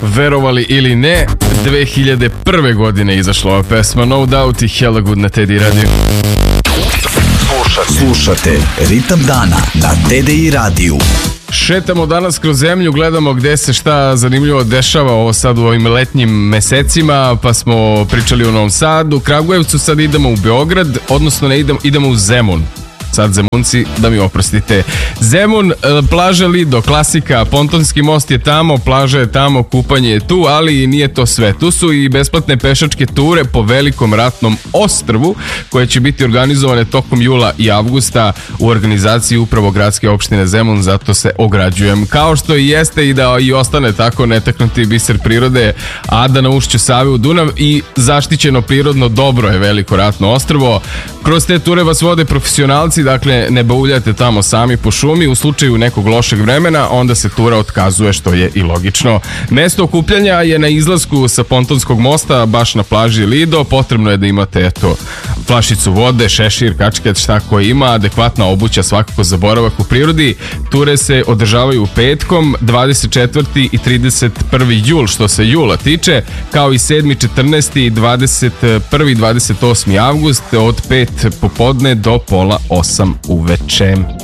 Verovali ili ne, 2001. godine izašla ova pesma No Doubt i Hella Good na TDI radiju. Slušate Ritam dana na TDI radiju. Šetamo danas kroz zemlju, gledamo gde se šta zanimljivo dešava ovo sad u ovim letnjim mesecima, pa smo pričali o Novom Sadu, Kragujevcu, sad idemo u Beograd, odnosno ne idemo u Zemun. Sad Zemunci, da mi oprostite. Zemun, plaža Lido, klasika, pontonski most je tamo, plaža je tamo, kupanje je tu, ali nije to sve. Tu su i besplatne pešačke ture po velikom ratnom ostrvu, koje će biti organizovane tokom jula i avgusta u organizaciji upravo gradske opštine Zemun, zato se ograđujem. Kao što i jeste i da i ostane tako netaknuti biser prirode Ada na ušću Save u Dunav i zaštićeno prirodno dobro je veliko ratno ostrvo. Kroz te ture vas vode profesionalci, dakle ne bauljate tamo sami po šumi, u slučaju nekog lošeg vremena onda se tura otkazuje, što je i logično. Mesto okupljanja je na izlasku sa pontonskog mosta, baš na plaži Lido. Potrebno je da imate flašicu vode, šešir, kačket, šta ko ima, adekvatna obuća svakako za boravak u prirodi. Ture se održavaju petkom 24. i 31. jul što se jula tiče, kao i 7. 14. 21. 28. avgust od 5 popodne do pola 8 uveče.